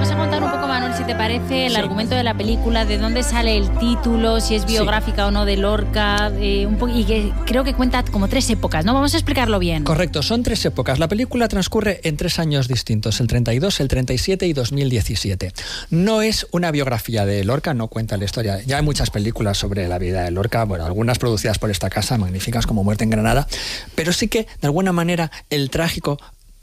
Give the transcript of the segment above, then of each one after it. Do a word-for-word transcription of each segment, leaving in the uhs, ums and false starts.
vamos a contar un poco, Manuel, si te parece, el sí. argumento de la película, de dónde sale el título, si es biográfica sí. o no de Lorca, eh, un po- y que creo que cuenta como tres épocas, ¿no? Vamos a explicarlo bien. Correcto, son tres épocas. La película transcurre en tres años distintos, el treinta y dos, el treinta y siete y dos mil diecisiete. No es una biografía de Lorca, no cuenta la historia. Ya hay muchas películas sobre la vida de Lorca, bueno, algunas producidas por esta casa, magníficas como Muerte en Granada, pero sí que, de alguna manera, el trágico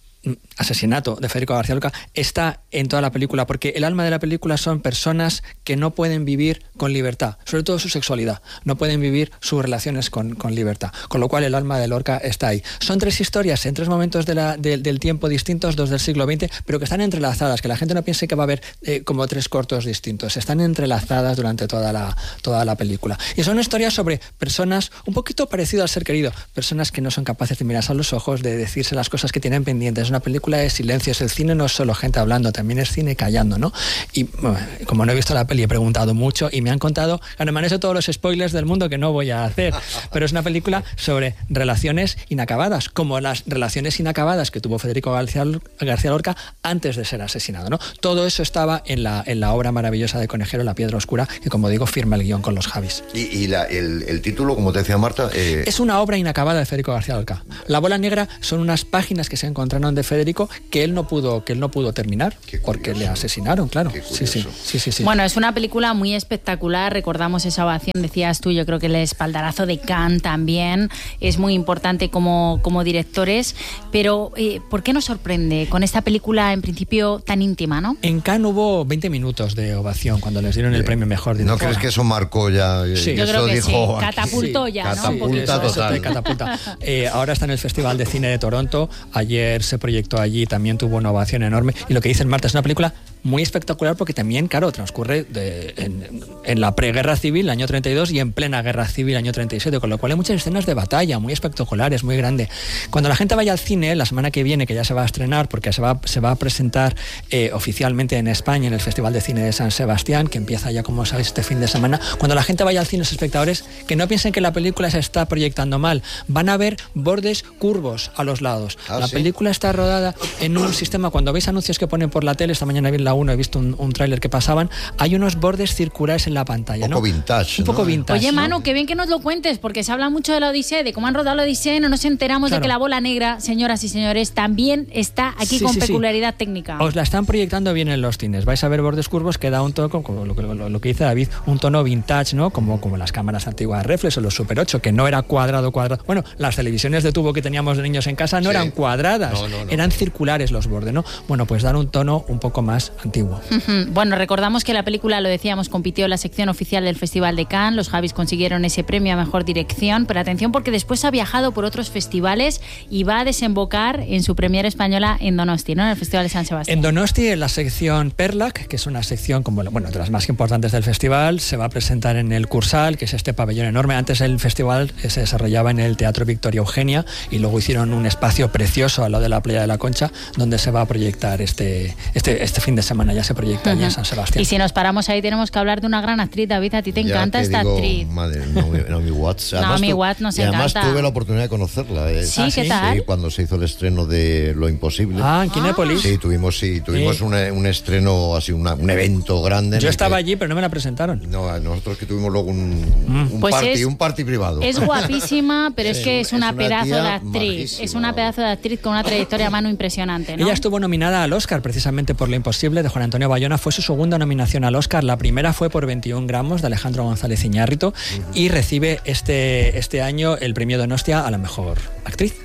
asesinato de Federico García Lorca está en toda la película, porque el alma de la película son personas que no pueden vivir con libertad, sobre todo su sexualidad, no pueden vivir sus relaciones con, con libertad, con lo cual el alma de Lorca está ahí. Son tres historias en tres momentos de la, de, del tiempo distintos, dos del siglo veinte, pero que están entrelazadas, que la gente no piense que va a haber eh, como tres cortos distintos, están entrelazadas durante toda la, toda la película. Y son historias sobre personas un poquito parecido al ser querido, personas que no son capaces de mirarse a los ojos, de decirse las cosas que tienen pendientes. Una película de silencios. El cine no es solo gente hablando, también es cine callando, ¿no? Y bueno, como no he visto la peli, he preguntado mucho y me han contado, claro, me han hecho todos los spoilers del mundo que no voy a hacer, pero es una película sobre relaciones inacabadas, como las relaciones inacabadas que tuvo Federico García, García Lorca antes de ser asesinado, ¿no? Todo eso estaba en la, en la obra maravillosa de Conejero, La Piedra Oscura, que como digo, firma el guión con los Javis. Y, y la, el, el título, como te decía Marta... Eh... Es una obra inacabada de Federico García Lorca. La bola negra son unas páginas que se encontraron de Federico que él no pudo que él no pudo terminar porque le asesinaron, claro. Sí, sí, sí, sí, sí. Bueno, es una película muy espectacular. Recordamos esa ovación, decías tú, yo creo que el espaldarazo de Cannes también es muy importante como, como directores. Pero eh, ¿por qué nos sorprende con esta película en principio tan íntima, no? En Cannes hubo veinte minutos de ovación cuando les dieron el eh, premio mejor director. ¿No crees que eso marcó ya? Eh, sí. Yo creo que dijo, sí. Catapultó sí. ya, Catapulta, ¿no? Sí, eso, total. eso catapulta. Eh, ahora está en el Festival de Cine de Toronto. Ayer se proyectó allí, también tuvo una ovación enorme. Y lo que dice Marta es una película muy espectacular porque también, claro, transcurre de, en, en la preguerra civil, año treinta y dos, y en plena guerra civil, año treinta y siete, con lo cual hay muchas escenas de batalla muy espectaculares, muy grande. Cuando la gente vaya al cine, la semana que viene, que ya se va a estrenar, porque se va, se va a presentar eh, oficialmente en España, en el Festival de Cine de San Sebastián, que empieza ya, como sabéis, este fin de semana, cuando la gente vaya al cine, los espectadores, que no piensen que la película se está proyectando mal, van a ver bordes curvos a los lados. ¿Ah, la sí? película está rodada en un sistema, cuando veis anuncios que ponen por la tele, esta mañana vi en la uno, he visto un, un tráiler que pasaban, hay unos bordes circulares en la pantalla, un poco ¿no? vintage, un poco ¿no? vintage. Oye, ¿no? Manu, qué bien que nos lo cuentes, porque se habla mucho de la Odisea, de cómo han rodado la Odisea, y no nos enteramos Claro. de que la bola negra, señoras y señores, también está aquí Sí, con sí, sí. peculiaridad técnica. Os la están proyectando bien en los cines. Vais a ver bordes curvos que da un tono, como lo, lo, lo que dice David, un tono vintage, ¿no? Como, como las cámaras antiguas reflex o los Super ocho, que no era cuadrado, cuadrado. Bueno, las televisiones de tubo que teníamos de niños en casa no Sí. eran cuadradas, No, no, no. eran circulares los bordes, ¿no? Bueno, pues dan un tono un poco más antiguo. Bueno, recordamos que la película, lo decíamos, compitió en la sección oficial del Festival de Cannes. Los Javis consiguieron ese premio a Mejor Dirección, pero atención porque después ha viajado por otros festivales y va a desembocar en su premiere española en Donosti, ¿no? En el Festival de San Sebastián. En Donosti, en la sección Perlac, que es una sección como, bueno, de las más importantes del festival, se va a presentar en el Cursal, que es este pabellón enorme. Antes el festival se desarrollaba en el Teatro Victoria Eugenia y luego hicieron un espacio precioso al lado de la Playa de la Concha, donde se va a proyectar este, este, este fin de semana, ya se proyecta allí en San Sebastián. Y si nos paramos ahí tenemos que hablar de una gran actriz, David, a ti te Ya encanta te esta digo, actriz. Madre, Naomi, Naomi Watts. Además, Naomi tu- Watts nos y además encanta. tuve la oportunidad de conocerla. eh. Sí, Ah, ¿qué ¿sí? tal? Sí, cuando se hizo el estreno de Lo Imposible. Ah, en Kinépolis. Sí, tuvimos, sí, tuvimos Sí. un, un estreno, así, una, un evento grande. en Yo el estaba que- allí, pero no me la presentaron. No, nosotros que tuvimos luego un, un Pues party, es- un party privado. Es guapísima, pero es Sí, que es es una, una pedazo tía de actriz. majísima. Es una pedazo de actriz con una trayectoria a mano impresionante, ¿no? Ella estuvo nominada al Oscar precisamente por Lo Imposible de Juan Antonio Bayona. Fue su segunda nominación al Oscar. La primera fue por veintiún gramos de Alejandro González Iñárritu uh-huh. y recibe este, este año el premio Donostia a la mejor actriz.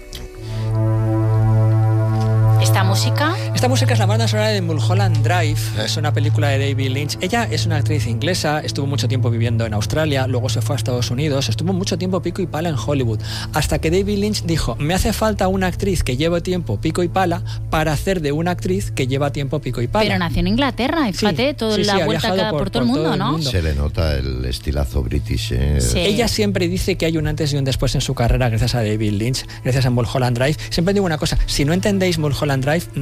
¿Esta música? Esta música es la banda sonora de Mulholland Drive, es una película de David Lynch. Ella es una actriz inglesa, estuvo mucho tiempo viviendo en Australia, luego se fue a Estados Unidos, estuvo mucho tiempo pico y pala en Hollywood, hasta que David Lynch dijo, me hace falta una actriz que lleve tiempo pico y pala para hacer de una actriz que lleva tiempo pico y pala. Pero nació en Inglaterra, fíjate, Sí, toda sí, la sí, ha vuelta viajado cada, por, por- todo el por mundo, todo el ¿no? mundo. Se le nota el estilazo british. eh. Sí. Ella siempre dice que hay un antes y un después en su carrera gracias a David Lynch, gracias a Mulholland Drive. Siempre digo una cosa, si no entendéis Mulholland Drive, no es vuestra culpa.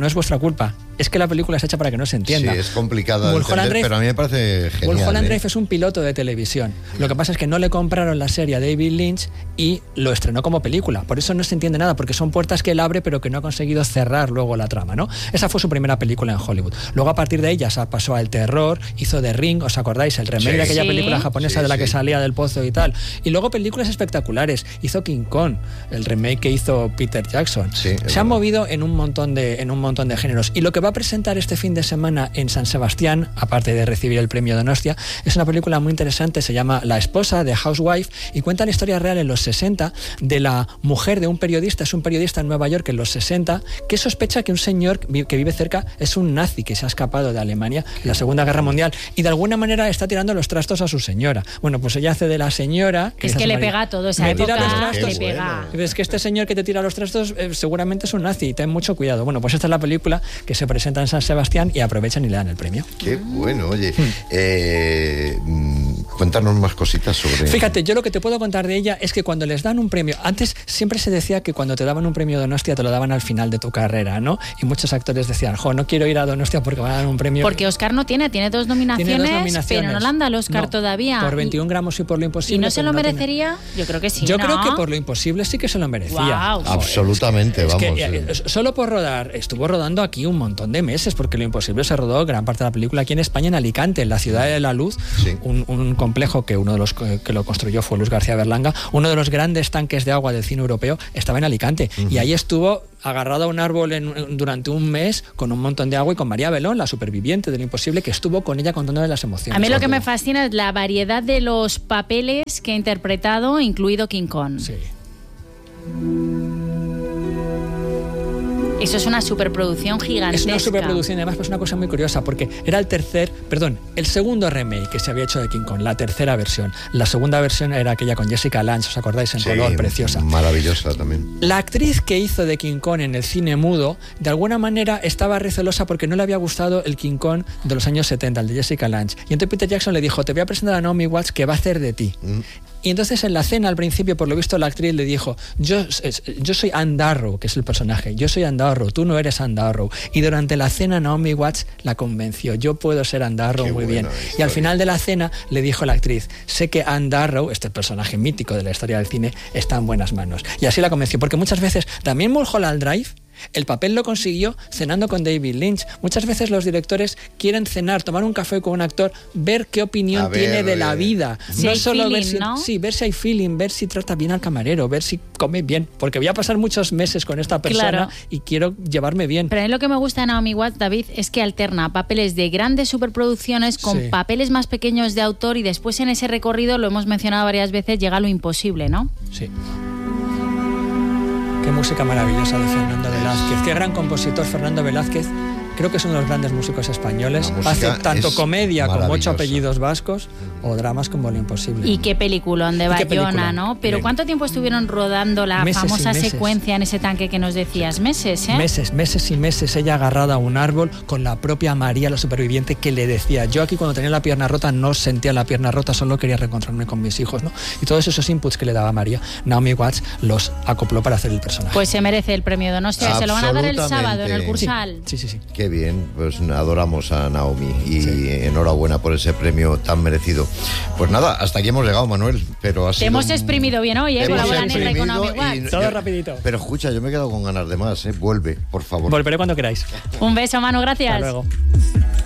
culpa. Es que la película es hecha para que no se entienda. Sí, es complicada de entender, Drive, pero a mí me parece genial. Mulholland ¿eh? Drive es un piloto de televisión. Lo que pasa es que no le compraron la serie a David Lynch y lo estrenó como película. Por eso no se entiende nada, porque son puertas que él abre pero que no ha conseguido cerrar luego la trama, ¿no? Esa fue su primera película en Hollywood. Luego a partir de ella pasó al terror, hizo The Ring, ¿os acordáis? El remake Sí, de aquella sí. película japonesa Sí, de la sí. que salía del pozo y tal. Y luego películas espectaculares. Hizo King Kong, el remake que hizo Peter Jackson. Sí, es se verdad. han movido en un montón de en un montón de géneros. Y lo que va a presentar este fin de semana en San Sebastián, aparte de recibir el premio Donostia, es una película muy interesante, se llama La esposa, de Housewife, y cuenta la historia real en los sesenta de la mujer de un periodista, es un periodista en Nueva York en los sesenta, que sospecha que un señor que vive cerca es un nazi que se ha escapado de Alemania en la Segunda Guerra Mundial y de alguna manera está tirando los trastos a su señora. Bueno, pues ella hace de la señora... Es a que su le marido. pega todo, esa Me tira época los trastos. le pega. Qué Es que este señor que te tira los trastos eh, seguramente es un nazi, ten mucho cuidado. Bueno, pues esta es la película que se presenta en San Sebastián y aprovechan y le dan el premio. Qué bueno, oye. Eh, mm, cuéntanos más cositas sobre... Fíjate, yo lo que te puedo contar de ella es que cuando les dan un premio, antes siempre se decía que cuando te daban un premio Donostia te lo daban al final de tu carrera, ¿no? Y muchos actores decían, jo, no quiero ir a Donostia porque van a dar un premio... Porque Oscar no tiene, tiene dos nominaciones, Tiene dos nominaciones. pero no le han dado el Oscar No, todavía. Por Y- veintiún gramos y por lo imposible. ¿Y no se pero lo tiene. merecería? Yo creo que sí, Yo ¿no? creo que por lo imposible sí que se lo merecía. Guau. Joder, Absolutamente, es que- vamos. es que, eh. eh, solo por rodar, estuvo rodando aquí un montón de meses, porque lo imposible se rodó gran parte de la película aquí en España, en Alicante, en la ciudad de la luz, Sí. un, un complejo que uno de los que que lo construyó fue Luis García Berlanga, uno de los grandes tanques de agua del cine europeo, estaba en Alicante. Uh-huh. Y ahí estuvo agarrado a un árbol en, durante un mes con un montón de agua y con María Belón, la superviviente de lo imposible, que estuvo con ella contándole las emociones. A mí lo que me fascina es la variedad de los papeles que ha interpretado, incluido King Kong. Sí. Eso es una superproducción gigantesca. Es una superproducción, además, pues una cosa muy curiosa, porque era el tercer, perdón, el segundo remake que se había hecho de King Kong, la tercera versión. La segunda versión era aquella con Jessica Lange, ¿os acordáis? En Sí, color, preciosa. Maravillosa también. La actriz que hizo de King Kong en el cine mudo, de alguna manera estaba recelosa porque no le había gustado el King Kong de los años setenta, el de Jessica Lange. Y entonces Peter Jackson le dijo, te voy a presentar a Naomi Watts que va a hacer de ti. Mm. Y entonces en la cena, al principio, por lo visto, la actriz le dijo, yo, yo soy Anne Darrow, que es el personaje, yo soy Anne Darrow, tú no eres Anne Darrow. Y durante la cena Naomi Watts la convenció, yo puedo ser Anne Darrow. Qué muy bien. Historia. Y al final de la cena le dijo la actriz, sé que Anne Darrow, este personaje mítico de la historia del cine, está en buenas manos. Y así la convenció, porque muchas veces, también Mulholland Drive, el papel lo consiguió cenando con David Lynch. Muchas veces los directores quieren cenar, tomar un café con un actor, ver qué opinión a tiene ver, de la vida. Si no hay solo feeling, ver si, ¿no? sí, ver si hay feeling, ver si trata bien al camarero, ver si come bien. Porque voy a pasar muchos meses con esta persona Claro. y quiero llevarme bien. Pero a mí lo que me gusta de Naomi Watts, David, es que alterna papeles de grandes superproducciones con Sí. papeles más pequeños de autor y después en ese recorrido, lo hemos mencionado varias veces, llega lo imposible, ¿no? Sí. Qué música maravillosa de Fernando Velázquez. Qué gran compositor Fernando Velázquez. Creo que es uno de los grandes músicos españoles. Hace tanto comedia como ocho apellidos vascos o dramas como Lo imposible. Y qué peliculón de Bayona, ¿no? Pero ¿cuánto tiempo estuvieron rodando la meses famosa meses. secuencia en ese tanque que nos decías? Meses, ¿eh? Meses, meses y meses. Ella agarrada a un árbol con la propia María, la superviviente, que le decía, yo aquí cuando tenía la pierna rota no sentía la pierna rota, solo quería reencontrarme con mis hijos, ¿no? Y todos esos inputs que le daba María, Naomi Watts los acopló para hacer el personaje. Pues se merece el premio Donostia. Se lo van a dar el sábado en el Cursal. Sí, sí, sí. sí. Qué bien, pues adoramos a Naomi y sí. enhorabuena por ese premio tan merecido. Pues nada, hasta aquí hemos llegado, Manuel. Pero ha Te sido hemos un... exprimido bien hoy, ¿eh? Con la bola negra y con Naomi Watts. Y... Todo yo... rapidito. Pero escucha, yo me he quedado con ganas de más, ¿eh? Vuelve, por favor. Volveré cuando queráis. Un beso, Manu, gracias. Hasta luego.